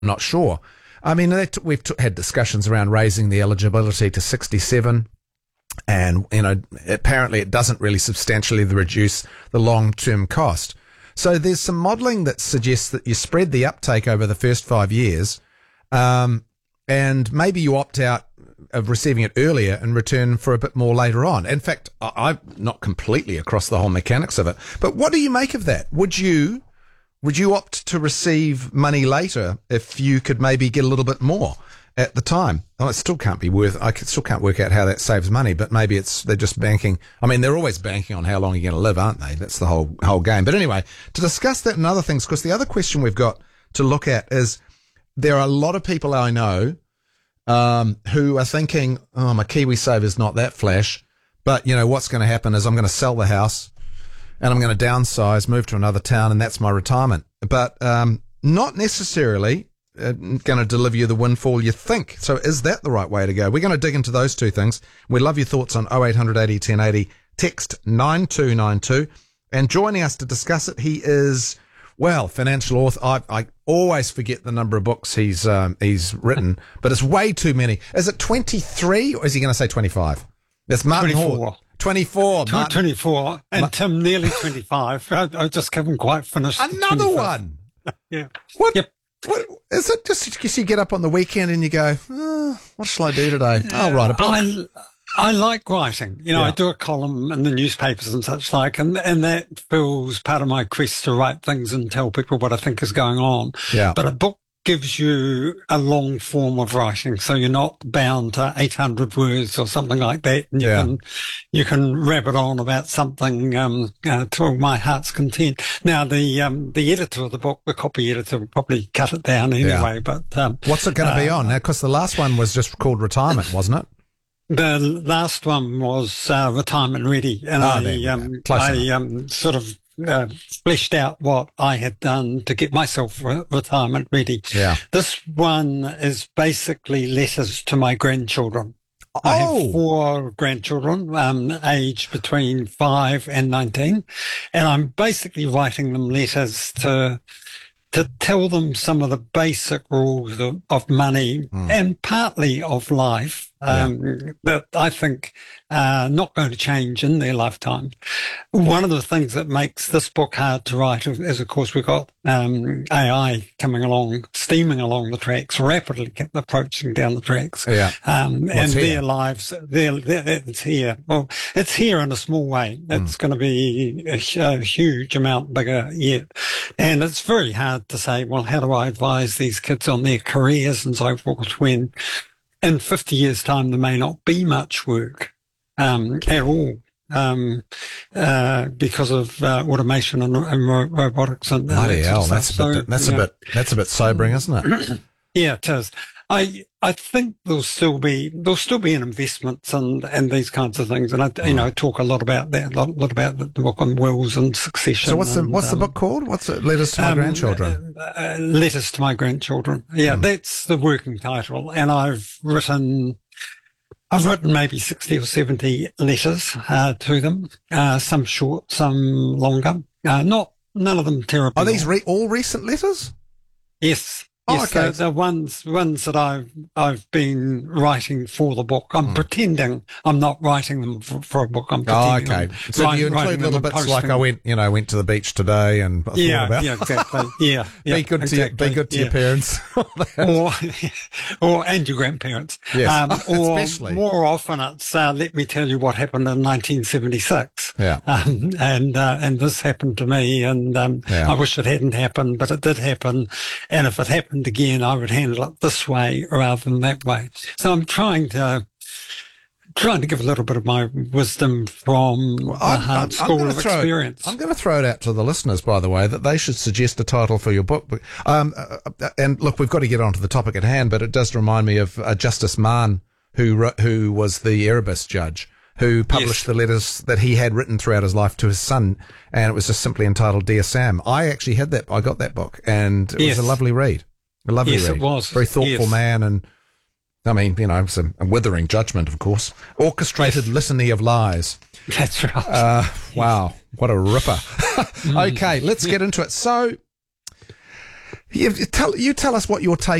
not sure. I mean, we've had discussions around raising the eligibility to 67. And, apparently it doesn't really substantially reduce the long-term cost. So there's some modelling that suggests that you spread the uptake over the first 5 years, and maybe you opt out of receiving it earlier and return for a bit more later on. In fact, I'm not completely across the whole mechanics of it. But what do you make of that? Would you opt to receive money later if you could maybe get a little bit more at the time? Oh, it still can't be still can't work out how that saves money, but maybe they're just banking. I mean, they're always banking on how long you're going to live, aren't they? That's the whole game. But anyway, to discuss that and other things, because the other question we've got to look at is there are a lot of people I know who are thinking, oh, my KiwiSaver's not that flash, but what's going to happen is I'm going to sell the house and I'm going to downsize, move to another town, and that's my retirement. But not necessarily going to deliver you the windfall you think. So is that the right way to go? We're going to dig into those two things. We'd love your thoughts on 0800 80 1080, text 9292. And joining us to discuss it, he is, financial author. I always forget the number of books he's written, but it's way too many. Is it 23 or is he going to say 25? That's Martin 24. Hall. 24. 24. And Tim, nearly 25. I just haven't quite finished. Another one. Yeah. What? Yep. What is it? Just because you get up on the weekend and you go, what shall I do today? I'll write a book. I like writing. I do a column in the newspapers and such like, and that fills part of my quest to write things and tell people what I think is going on. Yeah. But a book gives you a long form of writing, so you're not bound to 800 words or something like that. And you can rabbit on about something to my heart's content. Now, the editor of the book, the copy editor, will probably cut it down anyway. But what's it going to be on now? Because the last one was just called Retirement, wasn't it? The last one was Retirement Ready, and I sort of fleshed out what I had done to get myself retirement ready. Yeah. This one is basically letters to my grandchildren. I have 4 grandchildren, aged between 5 and 19, and I'm basically writing them letters to tell them some of the basic rules of money and partly of life that I think are not going to change in their lifetime. One of the things that makes this book hard to write is, of course, we've got AI coming along, steaming along the tracks, rapidly approaching down the tracks. Yeah. And their lives, it's here. Well, it's here in a small way. It's going to be a huge amount bigger yet. And it's very hard to say, well, how do I advise these kids on their careers and so forth when in 50 years' time there may not be much work at all because of automation and robotics and bloody hell, that's a bit sobering, isn't it? Yeah, it is. I think there'll still be in investments and these kinds of things, and I talk a lot about that, a lot about the book on wills and succession. So what's the book called? What's it? Letters to My Grandchildren. Letters to My Grandchildren. Yeah, that's the working title, and I've written maybe 60 or 70 letters to them. Some short, some longer. None of them terrible. Are these all recent letters? Yes. Oh, yes, okay. The ones that I've been writing for the book. I'm pretending I'm not writing them for a book. I'm pretending. Oh, okay. So you include little bits like I went to the beach today and I thought about. Yeah, exactly. Yeah, be good to your parents, or and your grandparents. Yes, or especially. More often it's let me tell you what happened in 1976. Yeah, and this happened to me, and I wish it hadn't happened, but it did happen, and if it happened again, I would handle it this way rather than that way. So I'm trying to give a little bit of my wisdom from the hard school of experience. I'm going to throw it out to the listeners, by the way, that they should suggest a title for your book. And look, we've got to get on to the topic at hand, but it does remind me of Justice Mann, who was the Erebus judge, who published the letters that he had written throughout his life to his son, and it was just simply entitled Dear Sam. I actually had that. I got that book, and it was a lovely read. A lovely read. It was. Very thoughtful man, and I mean, it's a withering judgment, of course. Orchestrated litany of lies. That's right. Wow, what a ripper. Okay, let's get into it. So, You tell us what your take